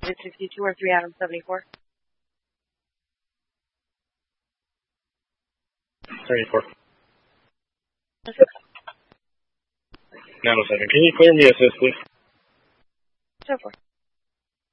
digit 62 or 3 Adam 74? 74. 907. Can you clear me assist, please? So forth.